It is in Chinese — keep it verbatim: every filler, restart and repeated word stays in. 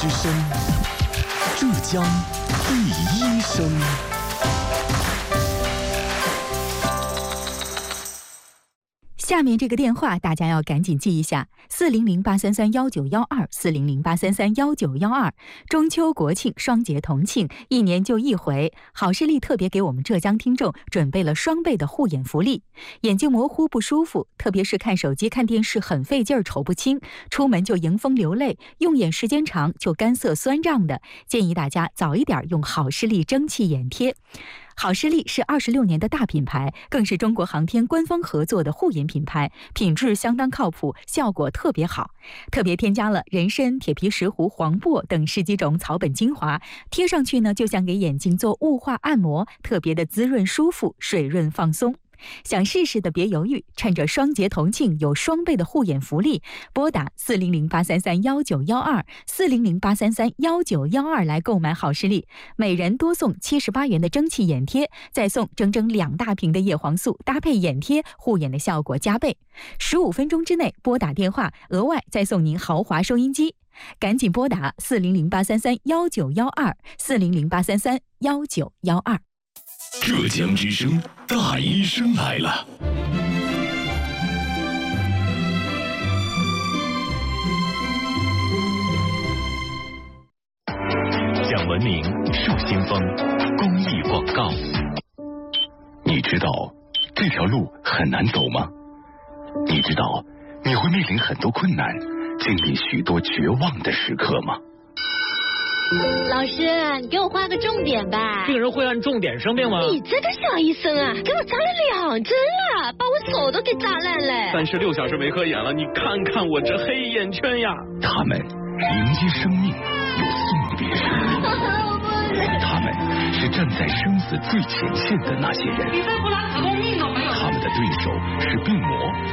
之声，浙江第一声。 下面这个电话大家要赶紧记一下：四零零八三三幺九幺二，四零零八三三幺九幺二。中秋国庆双节同庆，一年就一回，好视力特别给我们浙江听众准备了双倍的护眼福利。眼睛模糊不舒服，特别是看手机看电视很费劲儿，瞅不清，出门就迎风流泪，用眼时间长就干涩酸胀的，建议大家早一点用好视力蒸汽眼贴。好视力是二十六年的大品牌，更是中国航天官方合作的护眼品牌，品质相当靠谱，效果特别好。特别添加了人参、铁皮石斛、黄柏等十几种草本精华，贴上去呢，就像给眼睛做雾化按摩，特别的滋润舒服，水润放松。想试试的别犹豫，趁着双节同庆有双倍的护眼福利，拨打四零零八三三幺九幺二，四零零八三三幺九幺二来购买好视力，每人多送七十八元的蒸汽眼贴，再送整整两大瓶的叶黄素，搭配眼贴，护眼的效果加倍。十五分钟之内拨打电话，额外再送您豪华收音机。赶紧拨打四零零八三三幺九幺二，四零零八三三幺九幺二。 浙江之声大医生来了。讲文明树新风公益广告。你知道这条路很难走吗？你知道你会面临很多困难，经历许多绝望的时刻吗？ 老师，你给我画个重点吧。 病人会按重点生病吗？ 你这个小医生啊，给我扎了两针了，把我手都给扎烂了。 三十六小时没合眼了，你看看我这黑眼圈呀。 他们迎接生命，有送别生命。他们是站在生死最前线的那些人。 你再不拿止痛命都没有。 他们的对手是病魔，